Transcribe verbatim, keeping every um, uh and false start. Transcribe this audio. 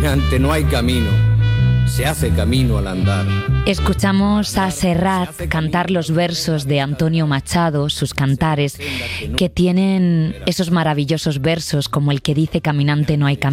caminante no hay camino, se hace camino al andar. Escuchamos a Serrat cantar los versos de Antonio Machado, sus cantares, que tienen esos maravillosos versos como el que dice: caminante no hay camino.